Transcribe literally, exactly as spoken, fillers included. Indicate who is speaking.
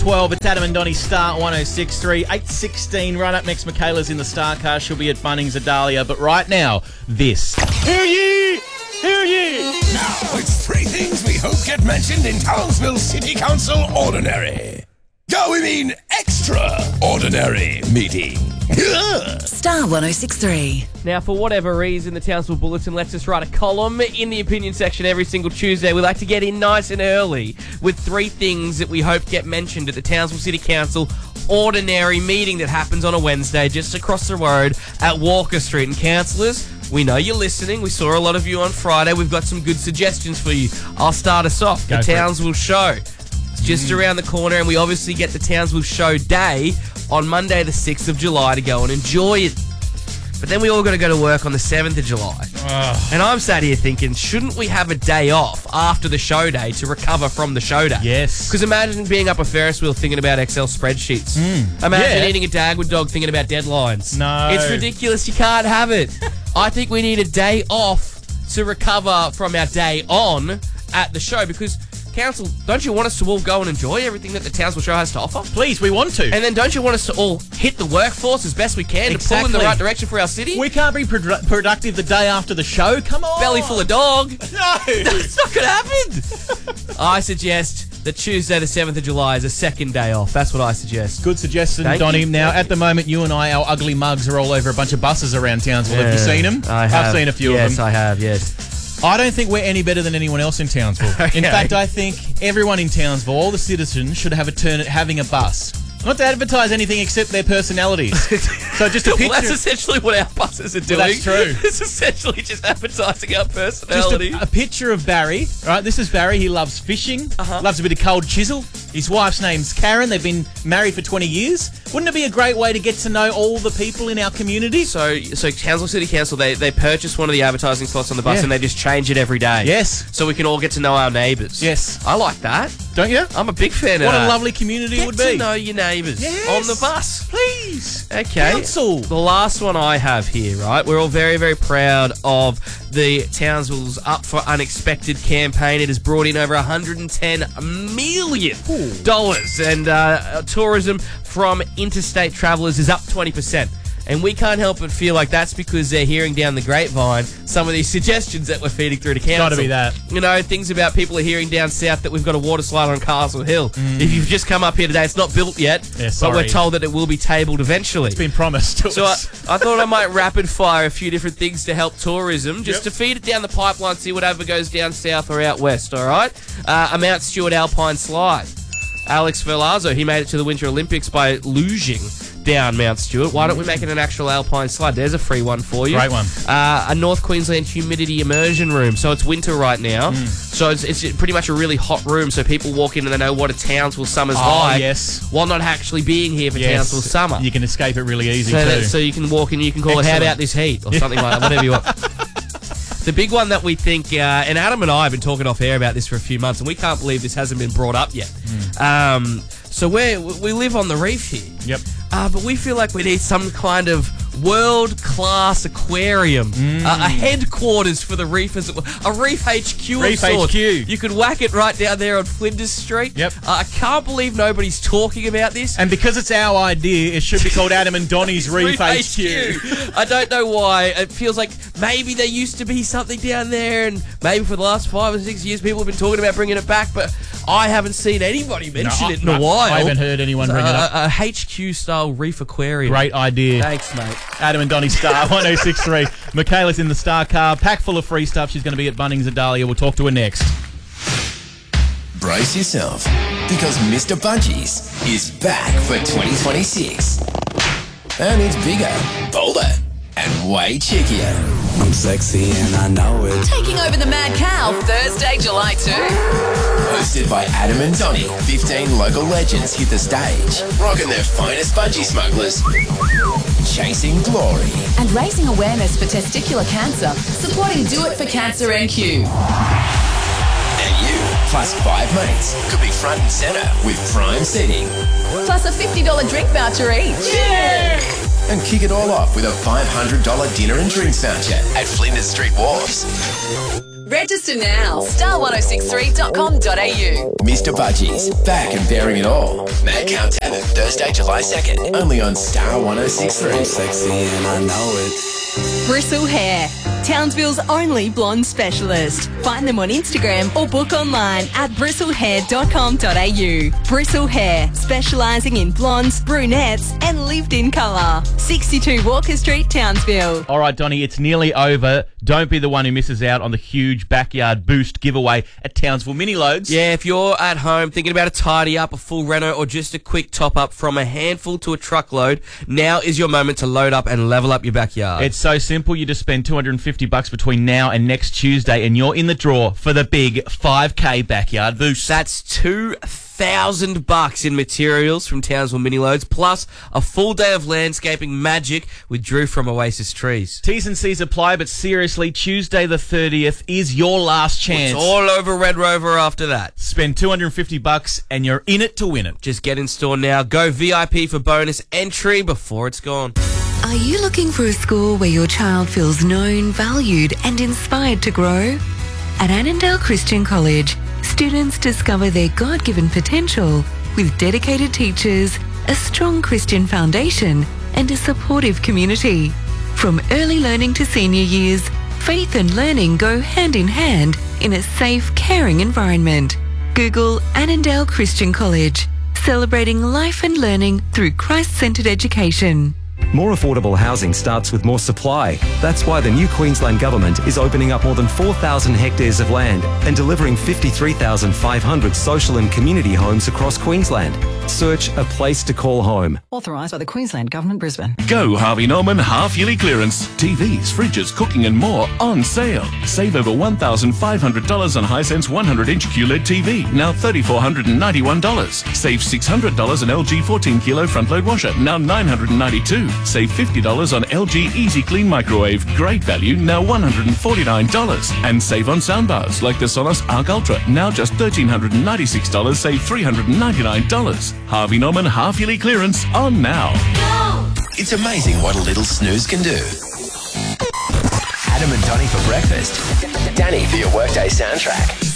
Speaker 1: twelve. It's Adam and Donny Star one oh six point three. eight sixteen. Run up next. Michaela's in the Star car. She'll be at Bunnings Adalia. But right now, this.
Speaker 2: Hear ye! Hear ye! Now it's three things we hope get mentioned in Townsville City Council Ordinary. Go, we mean extraordinary meeting.
Speaker 3: Star one oh six point three.
Speaker 4: Now, for whatever reason, the Townsville Bulletin lets us write a column in the opinion section every single Tuesday. We like to get in nice and early with three things that we hope get mentioned at the Townsville City Council Ordinary meeting that happens on a Wednesday just across the road at Walker Street. And councillors, we know you're listening. We saw a lot of you on Friday. We've got some good suggestions for you. I'll start us off.
Speaker 1: Go
Speaker 4: the
Speaker 1: for it.
Speaker 4: Townsville Show. It's just
Speaker 1: Mm.
Speaker 4: around the corner, and we obviously get the Townsville Show Day on Monday the sixth of July to go and enjoy it. But then we all got to go to work on the seventh of July.
Speaker 1: Ugh.
Speaker 4: And I'm sat here thinking, shouldn't we have a day off after the show day to recover from the show day?
Speaker 1: Yes.
Speaker 4: Because imagine being up a Ferris wheel thinking about Excel spreadsheets. Imagine
Speaker 1: Yeah.
Speaker 4: eating a Dagwood dog thinking about deadlines.
Speaker 1: No.
Speaker 4: It's ridiculous. You can't have it. I think we need a day off to recover from our day on at the show because... Council, don't you want us to all go and enjoy everything that the Townsville Show has to offer?
Speaker 1: Please, we want to.
Speaker 4: And then don't you want us to all hit the workworkforce as best we can to pull in the
Speaker 1: Exactly.
Speaker 4: right direction for our city?
Speaker 1: We can't be produ- productive the day after the show. Come on.
Speaker 4: Belly full of dog.
Speaker 1: No.
Speaker 4: It's not going to happen. I suggest that Tuesday the seventh of July is a second day off. That's what I suggest.
Speaker 1: Good suggestion,
Speaker 4: Thank
Speaker 1: Donny.
Speaker 4: you.
Speaker 1: Now,
Speaker 4: Thank
Speaker 1: at the moment, you and I, our ugly mugs are all over a bunch of buses around Townsville. Have you seen them?
Speaker 4: I have.
Speaker 1: I've seen a few
Speaker 4: yes,
Speaker 1: of them.
Speaker 4: I have, yes.
Speaker 1: I don't think we're any better than anyone else in Townsville.
Speaker 4: Okay.
Speaker 1: In fact, I think everyone in Townsville, all the citizens, should have a turn at having a bus. Not to advertise anything except their personalities. So just a picture.
Speaker 4: Well, that's essentially what our buses are doing.
Speaker 1: Well, that's true.
Speaker 4: It's essentially just advertising our
Speaker 1: Just
Speaker 4: personality.
Speaker 1: a, a picture of Barry. Right, this is Barry. He loves fishing.
Speaker 4: Uh-huh.
Speaker 1: Loves a bit of cold chisel. His wife's name's Karen. They've been married for twenty years. Wouldn't it be a great way to get to know all the people in our community?
Speaker 4: So, so Townsville City Council, they, they purchase one of the advertising slots on the bus
Speaker 1: Yeah.
Speaker 4: and they just change it every day.
Speaker 1: Yes.
Speaker 4: So we can all get to know our neighbours.
Speaker 1: Yes.
Speaker 4: I like that.
Speaker 1: Don't you?
Speaker 4: I'm a big fan of
Speaker 1: What
Speaker 4: that.
Speaker 1: a lovely community
Speaker 4: Get
Speaker 1: it would
Speaker 4: to
Speaker 1: be.
Speaker 4: know your neighbours
Speaker 1: Yes.
Speaker 4: on the bus.
Speaker 1: Please.
Speaker 4: Okay.
Speaker 1: Council.
Speaker 4: The last one I have here, right? We're all very, very proud of the Townsville's Up for Unexpected campaign. It has brought in over one hundred ten million dollars, and uh, tourism from interstate travellers is up twenty percent. And we can't help but feel like that's because they're hearing down the grapevine some of these suggestions that we're feeding through to council.
Speaker 1: Gotta be that.
Speaker 4: You know, things about people are hearing down south that we've got a water slide on Castle Hill. If you've just come up here today, it's not built yet,
Speaker 1: Yeah,
Speaker 4: but
Speaker 1: sorry.
Speaker 4: we're told that it will be tabled eventually.
Speaker 1: It's been promised to
Speaker 4: So I,
Speaker 1: us.
Speaker 4: I thought I might rapid fire a few different things to help tourism, just
Speaker 1: Yep.
Speaker 4: to feed it down the pipeline, see whatever goes down south or out west, all right? Uh, a Mount Stewart Alpine Slide. Alex Velazzo, he made it to the Winter Olympics by luging down Mount Stewart. Why don't we make it an actual alpine slide? There's a free one for you.
Speaker 1: Great one.
Speaker 4: Uh, a North Queensland humidity immersion room. So it's winter right now. So it's, it's pretty much a really hot room, so people walk in and they know what a Townsville summer's
Speaker 1: Oh,
Speaker 4: like,
Speaker 1: yes.
Speaker 4: while not actually being here for
Speaker 1: Yes.
Speaker 4: Townsville summer.
Speaker 1: You can escape it really easy
Speaker 4: So,
Speaker 1: too.
Speaker 4: that, so you can walk in, you can call it, how
Speaker 1: Excellent.
Speaker 4: about this heat? Or something like that, whatever you want. The big one that we think, uh, and Adam and I have been talking off air about this for a few months, and we can't believe this hasn't been brought up yet. Um, so we're, we live on the reef here.
Speaker 1: Yep.
Speaker 4: Uh, but we feel like we need some kind of world-class aquarium, uh, a headquarters for the reef, as it were, a reef H Q
Speaker 1: Reef
Speaker 4: of sorts.
Speaker 1: H Q.
Speaker 4: You could whack it right down there on Flinders Street.
Speaker 1: Yep.
Speaker 4: Uh, I can't believe nobody's talking about this.
Speaker 1: And because it's our idea, it should be called Adam and Donny's Reef, H Q.
Speaker 4: I don't know why. It feels like maybe there used to be something down there, and maybe for the last five or six years people have been talking about bringing it back, but I haven't seen anybody mention
Speaker 1: No,
Speaker 4: it in
Speaker 1: I-
Speaker 4: a while.
Speaker 1: I haven't heard anyone bring it up.
Speaker 4: A, a H Q-style reef aquarium.
Speaker 1: Great idea.
Speaker 4: Thanks, mate.
Speaker 1: Adam and Donny Star one oh six point three. Michaela's in the Star car, packed full of free stuff. She's going to be at Bunnings Adalia. We'll talk to her next.
Speaker 2: Brace yourself, because Mister Bunchies is back for twenty twenty-six. And it's bigger, bolder, and way chickier.
Speaker 5: I'm sexy and I know it.
Speaker 3: Taking over the Mad Cow, Thursday, July second.
Speaker 2: Hosted by Adam and Donny, fifteen local legends hit the stage, rocking their finest budgie smugglers, chasing glory.
Speaker 3: And raising awareness for testicular cancer, supporting Do It for Cancer N Q.
Speaker 2: And you, plus five mates, could be front and centre with prime seating.
Speaker 3: Plus a fifty dollars drink voucher each.
Speaker 2: And kick it all off with a five hundred dollars dinner and drinks voucher at Flinders Street Wharfs.
Speaker 3: Register now. star one oh six three dot com dot a u.
Speaker 2: Mister Budgies, back and bearing it all. Mad Countdown, Thursday, July second, only on Star one oh six three.
Speaker 5: I'm sexy and I know it.
Speaker 6: Bristle Hair, Townsville's only blonde specialist. Find them on Instagram or book online at bristle hair dot com dot a u. Bristle Hair, specialising in blondes, brunettes and lived-in colour. sixty-two Walker Street, Townsville.
Speaker 1: All right, Donnie, it's nearly over. Don't be the one who misses out on the huge backyard boost giveaway at Townsville Mini Loads.
Speaker 4: Yeah, if you're at home thinking about a tidy up, a full reno, or just a quick top up from a handful to a truckload, now is your moment to load up and level up your backyard.
Speaker 1: It's so simple. You just spend two hundred fifty bucks between now and next Tuesday, and you're in the draw for the big five K backyard boost.
Speaker 4: That's two thousand bucks in materials from Townsville Mini Loads, plus a full day of landscaping magic with Drew from Oasis Trees.
Speaker 1: T's and C's apply, but seriously, Tuesday the thirtieth is your last chance.
Speaker 4: It's all over Red Rover after that.
Speaker 1: Spend two hundred fifty bucks and you're in it to win it.
Speaker 4: Just get in store now. Go V I P for bonus entry before it's gone.
Speaker 7: Are you looking for a school where your child feels known, valued and inspired to grow? At Annandale Christian College, students discover their God-given potential with dedicated teachers, a strong Christian foundation and a supportive community. From early learning to senior years, faith and learning go hand in hand in a safe, caring environment. Google Annandale Christian College, celebrating life and learning through Christ-centred education.
Speaker 8: More affordable housing starts with more supply. That's why the new Queensland Government is opening up more than four thousand hectares of land and delivering fifty-three thousand five hundred social and community homes across Queensland. Search a place to call home.
Speaker 9: Authorised by the Queensland Government, Brisbane.
Speaker 10: Go Harvey Norman half-yearly clearance. T Vs, fridges, cooking and more on sale. Save over one thousand five hundred dollars on Hisense one hundred inch Q L E D T V, now three thousand four hundred ninety-one dollars. Save six hundred dollars on L G fourteen kilo front-load washer, now nine hundred ninety-two dollars. Save fifty dollars on L G Easy Clean Microwave, great value, now one hundred forty-nine dollars. And save on soundbars like the Sonos Arc Ultra, now just one thousand three hundred ninety-six dollars, save three hundred ninety-nine dollars. Harvey Norman half-yearly clearance on now.
Speaker 2: It's amazing what a little snooze can do. Adam and Donnie for breakfast. Danny for your workday soundtrack.